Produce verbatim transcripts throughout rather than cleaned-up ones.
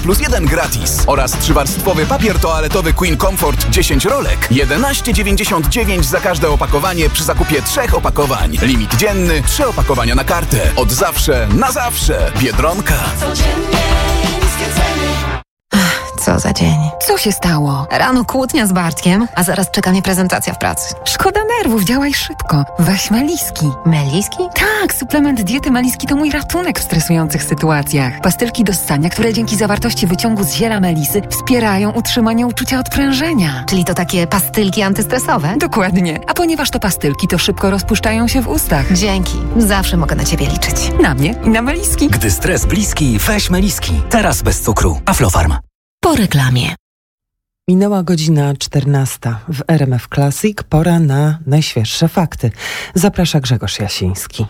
plus jeden gratis. Oraz trzywarstwowy papier toaletowy Queen Comfort dziesięć rolek. jedenaście dziewięćdziesiąt dziewięć za każde opakowanie przy zakupie trzech opakowań. Limit dzienny, trzy opakowania na kartę. Od zawsze, na zawsze. Biedronka. Codziennie niskie ceny. Co za dzień. Co się stało? Rano kłótnia z Bartkiem, a zaraz czeka mnie prezentacja w pracy. Szkoda nerwów, działaj szybko. Weź Meliski. Meliski? Tak, suplement diety Meliski to mój ratunek w stresujących sytuacjach. Pastylki do ssania, które dzięki zawartości wyciągu z ziela melisy wspierają utrzymanie uczucia odprężenia. Czyli to takie pastylki antystresowe? Dokładnie. A ponieważ to pastylki, to szybko rozpuszczają się w ustach. Dzięki. Zawsze mogę na ciebie liczyć. Na mnie i na Meliski. Gdy stres bliski, weź Meliski. Teraz bez cukru. Aflofarm. Po reklamie. Minęła godzina czternasta. W R M F Classic pora na najświeższe fakty. Zaprasza Grzegorz Jasiński.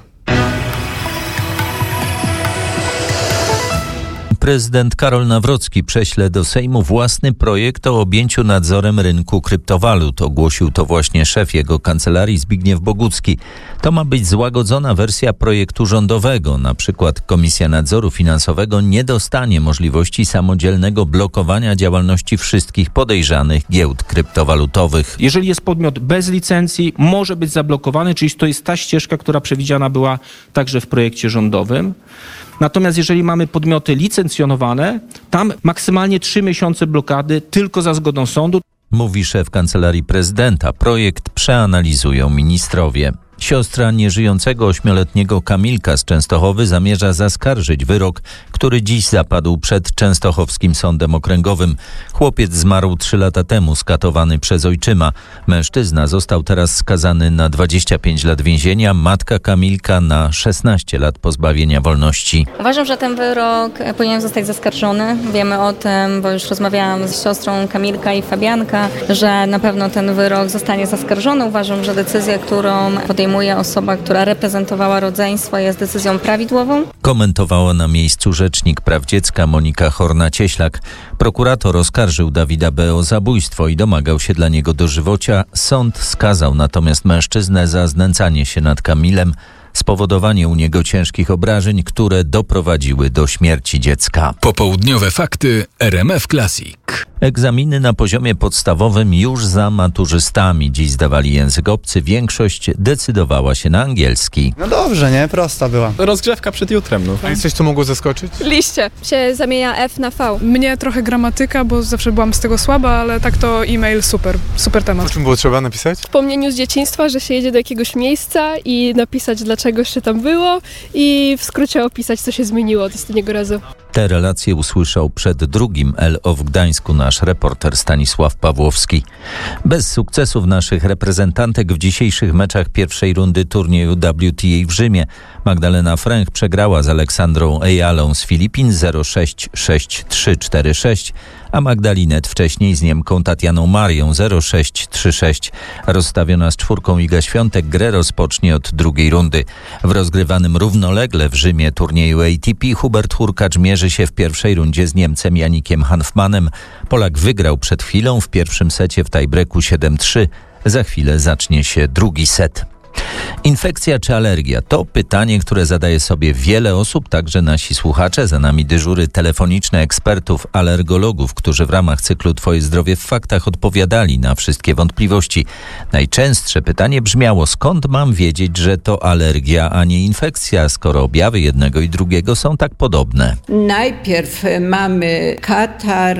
Prezydent Karol Nawrocki prześle do Sejmu własny projekt o objęciu nadzorem rynku kryptowalut. Ogłosił to właśnie szef jego kancelarii Zbigniew Bogucki. To ma być złagodzona wersja projektu rządowego. Na przykład Komisja Nadzoru Finansowego nie dostanie możliwości samodzielnego blokowania działalności wszystkich podejrzanych giełd kryptowalutowych. Jeżeli jest podmiot bez licencji, może być zablokowany, czyli to jest ta ścieżka, która przewidziana była także w projekcie rządowym. Natomiast jeżeli mamy podmioty licencjonowane, tam maksymalnie trzy miesiące blokady tylko za zgodą sądu. Mówi szef Kancelarii Prezydenta. Projekt przeanalizują ministrowie. Siostra nieżyjącego ośmioletniego Kamilka z Częstochowy zamierza zaskarżyć wyrok, który dziś zapadł przed Częstochowskim Sądem Okręgowym. Chłopiec zmarł trzy lata temu, skatowany przez ojczyma. Mężczyzna został teraz skazany na dwadzieścia pięć lat więzienia, matka Kamilka na szesnaście lat pozbawienia wolności. Uważam, że ten wyrok powinien zostać zaskarżony. Wiemy o tym, bo już rozmawiałam z siostrą Kamilka i Fabianka, że na pewno ten wyrok zostanie zaskarżony. Uważam, że decyzja, którą podejmuje osoba, która reprezentowała rodzeństwo, jest decyzją prawidłową. Komentowała na miejscu rzecznik praw dziecka Monika Horna-Cieślak. Prokurator oskarżył Dawida B. o zabójstwo i domagał się dla niego dożywocia. Sąd skazał natomiast mężczyznę za znęcanie się nad Kamilem, spowodowanie u niego ciężkich obrażeń, które doprowadziły do śmierci dziecka. Popołudniowe fakty R M F Classic. Egzaminy na poziomie podstawowym już za maturzystami. Dziś zdawali język obcy. Większość decydowała się na angielski. No dobrze, nie? Prosta była. Rozgrzewka przed jutrem. No. A jest coś, co mogło zaskoczyć? Liście. Się zamienia F na V. Mnie trochę gramatyka, bo zawsze byłam z tego słaba, ale tak to e-mail super. Super temat. O czym było trzeba napisać? Wspomnieniu z dzieciństwa, że się jedzie do jakiegoś miejsca i napisać, dlaczego się tam było i w skrócie opisać, co się zmieniło od ostatniego razu. Te relacje usłyszał przed drugim L O w Gdańsku nasz reporter Stanisław Pawłowski. Bez sukcesów naszych reprezentantek w dzisiejszych meczach pierwszej rundy turnieju W T A w Rzymie. Magdalena Fręch przegrała z Aleksandrą Ejalą z Filipin zero sześć, sześć trzy, cztery sześć, a Magdalinet wcześniej z Niemką Tatianą Marią zero sześć, trzy sześć. Rozstawiona z czwórką Iga Świątek grę rozpocznie od drugiej rundy. W rozgrywanym równolegle w Rzymie turnieju A T P Hubert Hurkacz mierzy się w pierwszej rundzie z Niemcem Janikiem Hanfmanem. Polak wygrał przed chwilą w pierwszym secie w tiebreaku siedem trzy. Za chwilę zacznie się drugi set. Infekcja czy alergia? To pytanie, które zadaje sobie wiele osób, także nasi słuchacze. Za nami dyżury telefoniczne ekspertów, alergologów, którzy w ramach cyklu Twoje zdrowie w faktach odpowiadali na wszystkie wątpliwości. Najczęstsze pytanie brzmiało: skąd mam wiedzieć, że to alergia, a nie infekcja, skoro objawy jednego i drugiego są tak podobne? Najpierw mamy katar,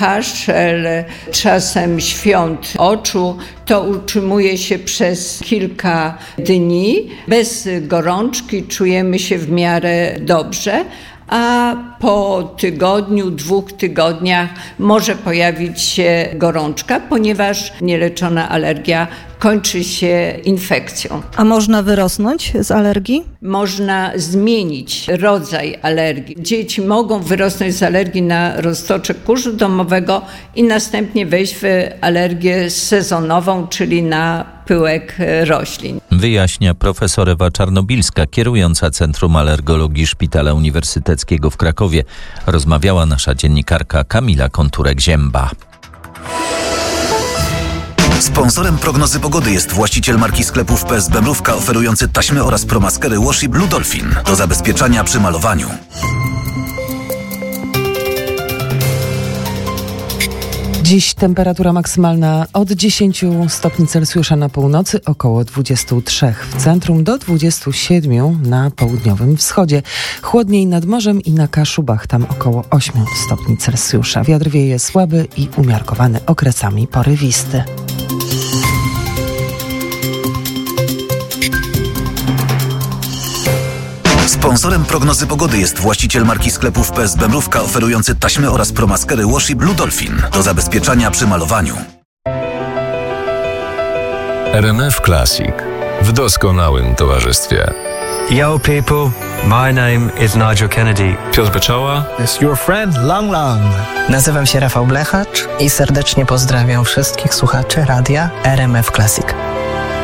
kaszel, czasem świąt oczu. To utrzymuje się przez kilka dni. Bez gorączki czujemy się w miarę dobrze, a po tygodniu, dwóch tygodniach może pojawić się gorączka, ponieważ nieleczona alergia kończy się infekcją. A można wyrosnąć z alergii? Można zmienić rodzaj alergii. Dzieci mogą wyrosnąć z alergii na roztoczek kurzu domowego i następnie wejść w alergię sezonową, czyli na pyłek roślin. Wyjaśnia profesor Ewa Czarnobilska, kierująca Centrum Alergologii Szpitala Uniwersyteckiego w Krakowie. Rozmawiała nasza dziennikarka Kamila Konturek-Zięba. Sponsorem prognozy pogody jest właściciel marki sklepów P S B Mrówka, oferujący taśmy oraz promaskery Washi Blue Dolphin do zabezpieczania przy malowaniu. Dziś temperatura maksymalna od dziesięciu stopni Celsjusza na północy, około dwudziestu trzech w centrum, do dwudziestu siedmiu na południowym wschodzie. Chłodniej nad morzem i na Kaszubach, tam około ośmiu stopni Celsjusza. Wiatr wieje słaby i umiarkowany, okresami porywisty. Sponsorem prognozy pogody jest właściciel marki sklepów P S B Mrówka, oferujący taśmy oraz promaskery Washi Blue Dolphin do zabezpieczania przy malowaniu. R M F Classic w doskonałym towarzystwie. Yo people, my name is Nigel Kennedy. Piotr Beczoła. It's your friend Lang Lang. Nazywam się Rafał Blechacz i serdecznie pozdrawiam wszystkich słuchaczy radia R M F Classic.